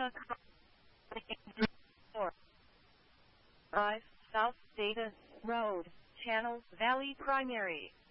Delta 5 South Data Road, Channel Valley Primary.